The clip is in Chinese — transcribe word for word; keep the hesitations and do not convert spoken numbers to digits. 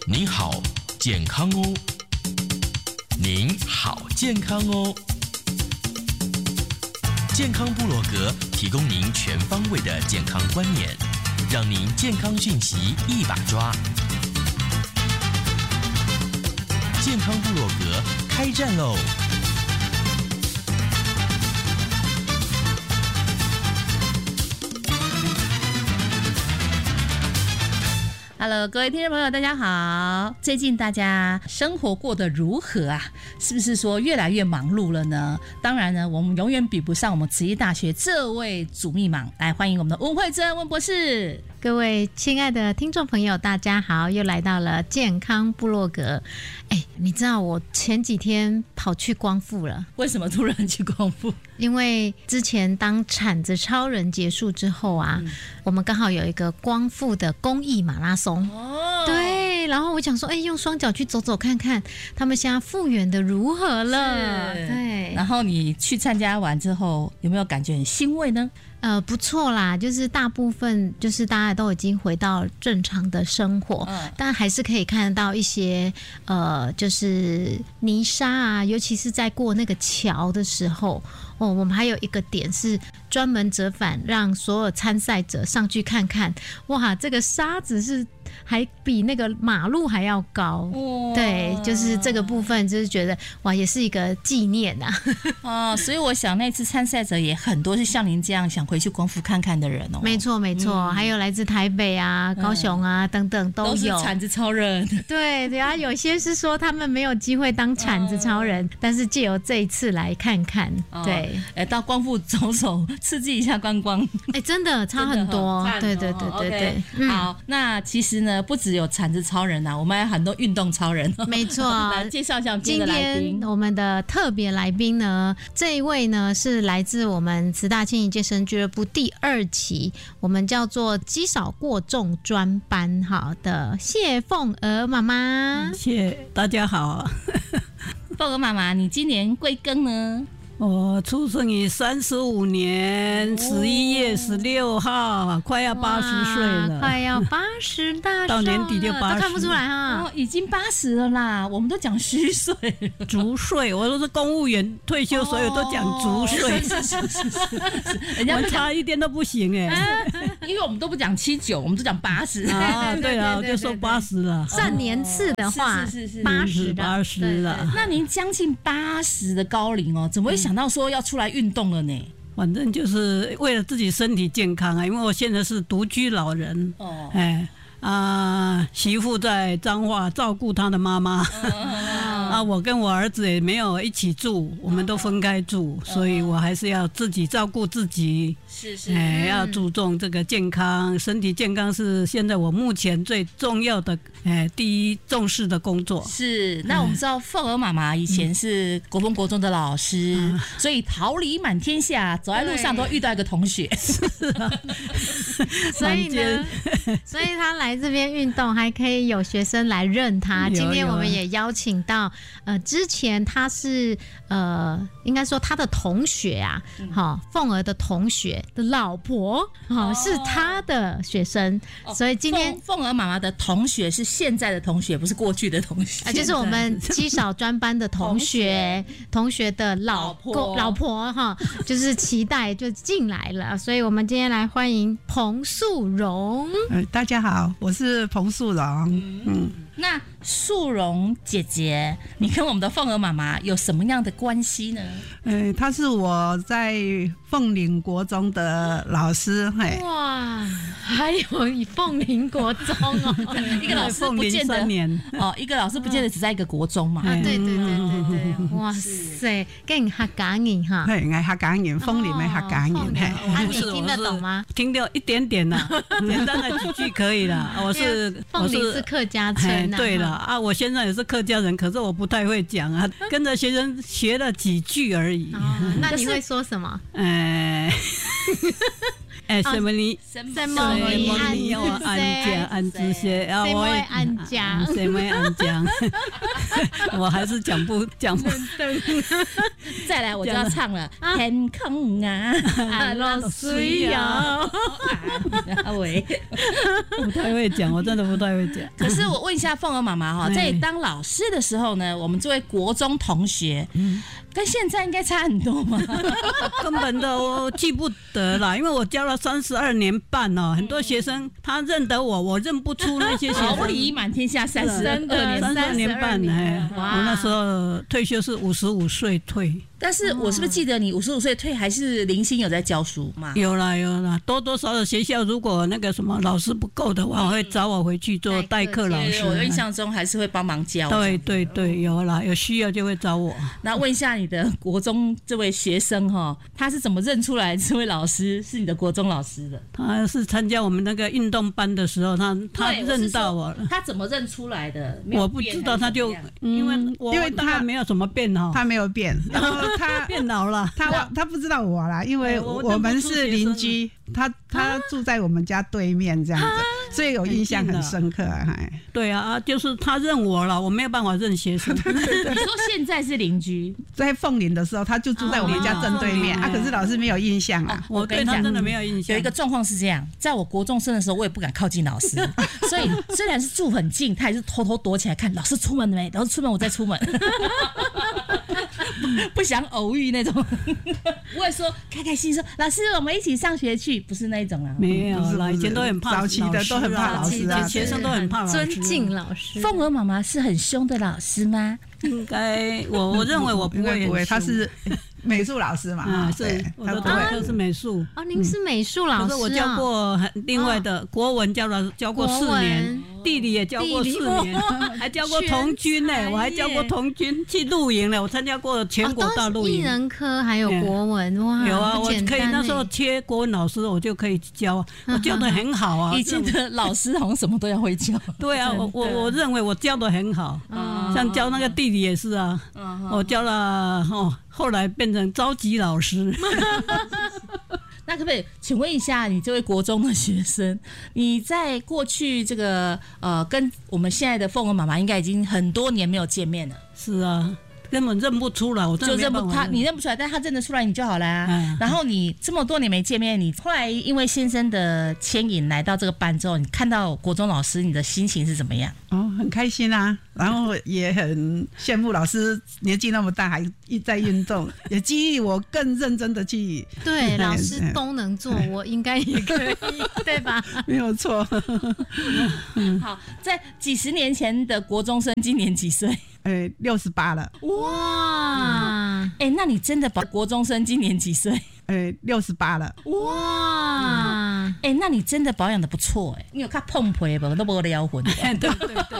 您好，健康哦。您好，健康哦。健康部落格提供您全方位的健康观念，让您健康讯息一把抓。健康部落格开战喽 ！Hello， 各位听众朋友，大家好。最近大家生活过得如何啊？是不是说越来越忙碌了呢？当然呢，我们永远比不上我们慈济大学这位主秘忙。来，欢迎我们的温慧珍温博士。 各位亲爱的听众朋友，大家好，又来到了健康部落格。哎，你知道我前几天跑去光复了。 为什么突然去光复？ 因为之前当铲子超人结束之后啊，嗯、我们刚好有一个光复的公益马拉松。哦，对，然后我想说，哎，用双脚去走走看看，他们现在复原的如何了？对。 然后你去参加完之后，有没有感觉很欣慰呢？ 呃，不错啦，就是大部分就是大家都已经回到正常的生活，嗯、但还是可以看得到一些呃，就是泥沙啊，尤其是在过那个桥的时候。哦，我们还有一个点是专门折返，让所有参赛者上去看看。哇，这个沙子是还比那个马路还要高。哦，对，就是这个部分，就是觉得哇，也是一个纪念呐、 啊。哦，所以我想那次参赛者也很多是像您这样想回去光复看看的人哦。 没错，没错，嗯、还有来自台北啊、高雄啊、嗯、等等都有。 都是铲子超人。 对，然后有些是说他们没有机会当铲子超人，哦、但是借由这一次来看看，哦、对。 哎，到光复走走，刺激一下观光， 哎，真的差很多，对对对对对。 Okay, 嗯、好，那其实呢，不只有铲子超人啊，我们还有很多运动超人。 没错， 来介绍一下今天的来宾。 今天我们的特别来宾呢，这一位呢是来自我们慈大轻盈健身俱乐部第二期，我们叫做肌少过重专班好的谢凤娥妈妈。 谢大家好。 凤娥妈妈，你今年贵庚呢？ 我出生于三十五年十一月十六号，快要八十岁了， 快要八十大寿了， 到年底就八十， 都看不出来哈、 哦，已经八十了啦。我们都讲虚岁， 足岁，我都是公务员退休，所以都讲足岁。 是是是是是，人家我差一点都不行哎、 欸，因为我们都不讲七九，我们都讲八十啊。对啊，我就说八十了。 算年次的话， 是是是八十八十了。 那您将近八十的高龄哦，怎么会想到说要出来运动了呢？ 反正就是为了自己身体健康啊，因为我现在是独居老人，哦，哎啊，媳妇在彰化照顾她的妈妈，哦、啊，我跟我儿子也没有一起住，我们都分开住，哦、所以我还是要自己照顾自己。 是是， 哎，要注重这个健康，身体健康是现在我目前最重要的，哎，第一重视的工作。 是，那我们知道凤娥妈妈以前是国风国中的老师，嗯、所以桃李满天下，走在路上都遇到一个同学。是啊， 所以呢，所以他来这边运动，还可以有学生来认他。今天我们也邀请到，呃，之前他是呃，应该说他的同学啊，好、嗯，凤娥的同学。的老婆哦，是他的学生，哦、所以今天凤娥妈妈的同学是现在的同学，不是过去的同学， 啊、就是我们肌少专班的同学，同学的老婆老婆哈，就是期待就进来了，所以我们今天来欢迎彭素荣。 呃，大家好，我是彭素荣。嗯。嗯那素荣姐姐，你跟我们的凤娥妈妈有什么样的关系呢？ 呃，她是我在凤林国中的老师。嘿， 哇，还有以凤林国中哦， 一个老师不见得哦，一个老师不见得只在一个国中嘛。 啊，对对对对对，哇塞，跟客家人哈， 嘿，爱客家人，凤林的客家人，嘿， 啊，你听得懂吗？ 听得一点点啦，简单的几句可以啦。我是凤林是客家村。 对了啊，我现在也是客家人，可是我不太会讲啊，跟着学生学了几句而已。 哦、那你会说什么？ 呃哎，什么你什什么你安你要安家安这些，啊， 什么我安家什么安家，我还是讲不讲不。 再来我就要唱了，天空啊， 安乐水哟。 阿伟， 不太会讲，我真的不太会讲。 可是我问一下凤儿妈妈哈，在当老师的时候呢，我们作为国中同学，嗯，跟现在应该差很多吗？ 根本的我记不得了，因为我教了三十二年半哦，很多学生他认得我，我认不出那些学生。 桃李满天下，三十二年， 三十二年半哎，我那时候退休是五十五岁退。 但是我是不是记得你五十五岁退还是零星有在教书嘛？ 有啦有啦，多多少少学校如果那个什么老师不够的话，会找我回去做代课老师。 我印象中还是会帮忙教。 对对对，有啦，有需要就会找我。 那问一下你的国中这位学生哈，他是怎么认出来这位老师是你的国中老师的？ 他是参加我们那个运动班的时候，他他认到我了。 他怎么认出来的？ 我不知道，他就因为我因为他没有什么变哈， 他没有变，然后他变老了， 他他不知道我啦，因为我们是邻居，他他住在我们家对面这样子，所以有印象很深刻啊。 对啊，就是他认我了，我没有办法认学生。 你说现在是邻居， 在凤林的时候，他就住在我们家正对面啊，可是老师没有印象啊。 我对他真的没有印象。 有一个状况是这样，在我国中生的时候，我也不敢靠近老师，所以虽然是住很近，他也是偷偷躲起来看老师出门了没，老师出门我再出门。不想偶遇那种，不会说开开心心说老师我们一起上学去，不是那种啊。 没有啦，以前都很怕早期的都很怕老师啊， 学生都很怕老师。 尊敬老师。 凤儿妈妈是很凶的老师吗？ 应该我我认为我不会， 不会，他是美术老师嘛， 啊，是我的本科是美术。 哦，您是美术老师啊？ 可是我教过另外的国文教了教过四年，地理也教过四年，还教过童军呢，我还教过童军去露营呢，我参加过全国大露营。 艺人科还有国文哇， 有啊，我可以那时候缺国文老师，我就可以教，我教的很好啊。 以前的老师好像什么都要会教。 对啊，我我我认为我教的很好，像教那个地理也是啊，我教了哦，后来变成召集老师。 那可不可以请问一下，你这位国中的学生，你在过去这个呃，跟我们现在的凤儿妈妈应该已经很多年没有见面了。 是啊。根本认不出来，我真的就认不他，你认不出来，但他认得出来你就好了啊。嗯、然后你这么多年没见面，你后来因为先生的牵引来到这个班之后，你看到国中老师，你的心情是怎么样？ 哦，很开心啊，然后也很羡慕老师年纪那么大还在运动，也激励我更认真的去。 对，老师都能做，我应该也可以，对吧？ 没有错。 好，在几十年前的国中生，今年几岁？ 呃，六十八了。 哇！ 哎、欸，那你真的保国中生今年几岁？ 呃，六十八了。 哇！哎、欸，那你真的保养的不错哎、欸，你有看碰皮不？都没聊魂。 对对对。